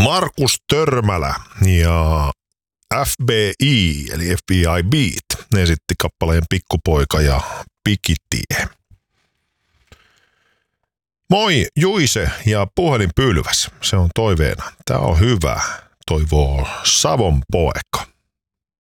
Markus Törmälä ja FBI eli FBI Beat esitti kappaleen Pikkupoika ja Pikitie. Moi Juise ja puhelinpylväs, se on toiveena. Tää on hyvä, toivoo Savon poika.